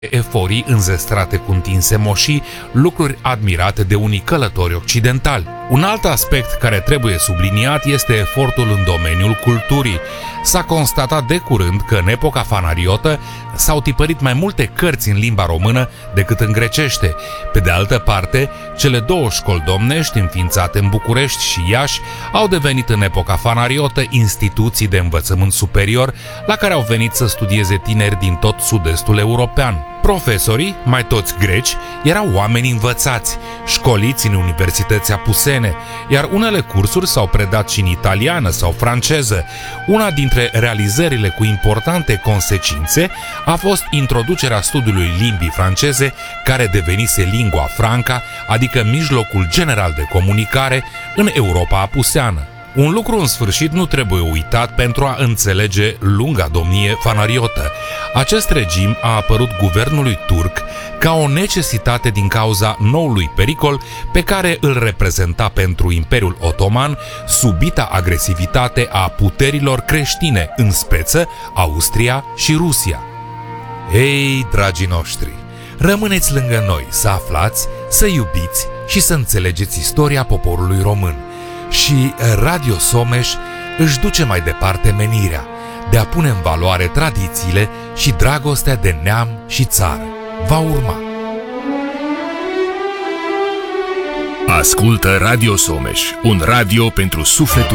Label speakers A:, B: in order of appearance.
A: eforii înzestrate cu întinse moșii, lucruri admirate de unii călători occidentali. Un alt aspect care trebuie subliniat este efortul în domeniul culturii. S-a constatat de curând că în epoca fanariotă s-au tipărit mai multe cărți în limba română decât în grecește. Pe de altă parte, cele două școli domnești înființate în București și Iași au devenit în epoca fanariotă instituții de învățământ superior la care au venit să studieze tineri din tot sud-estul european. Profesorii, mai toți greci, erau oameni învățați, școliți în universități apusene, iar unele cursuri s-au predat și în italiană sau franceză. Una dintre realizările cu importante consecințe a fost introducerea studiului limbii franceze, care devenise lingua franca, adică mijlocul general de comunicare în Europa apuseană. Un lucru în sfârșit nu trebuie uitat pentru a înțelege lunga domnie fanariotă. Acest regim a apărut guvernului turc ca o necesitate din cauza noului pericol pe care îl reprezenta pentru Imperiul Otoman subita agresivitate a puterilor creștine, în speță Austria și Rusia. Ei, dragii noștri, rămâneți lângă noi să aflați, să iubiți și să înțelegeți istoria poporului român. Și Radio Someș își duce mai departe menirea de a pune în valoare tradițiile și dragostea de neam și țară. Va urma.
B: Ascultă Radio Someș, un radio pentru sufletul